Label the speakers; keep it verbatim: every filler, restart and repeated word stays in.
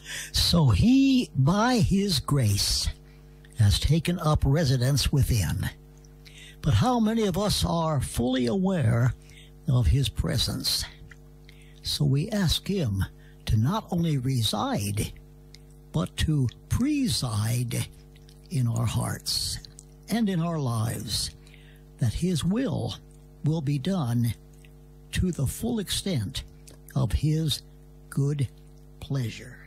Speaker 1: So he, by his grace, has taken up residence within. But how many of us are fully aware of his presence? So we ask him to not only reside, but to preside in our hearts and in our lives, that his will will be done to the full extent of his good pleasure.